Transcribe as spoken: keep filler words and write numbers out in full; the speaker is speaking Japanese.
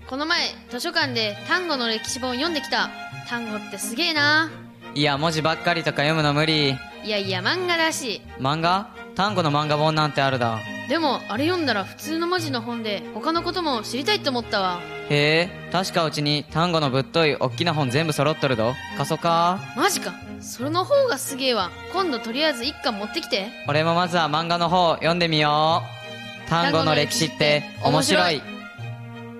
この前図書館で単語の歴史本を読んできた。単語ってすげえな。 いや、文字ばっかりとか読むの無理。 いやいや、漫画だし。 漫画？単語の漫画本なんてあるだ。 でもあれ読んだら普通の文字の本で他のことも知りたいって思ったわ。 へえ、確かうちに単語のぶっといおっきな本全部揃っとるど。貸そか。 マジか。それの方がすげえわ。今度とりあえず一巻持ってきて。 俺もまずは漫画の方読んでみよう。単語の歴史って面白い。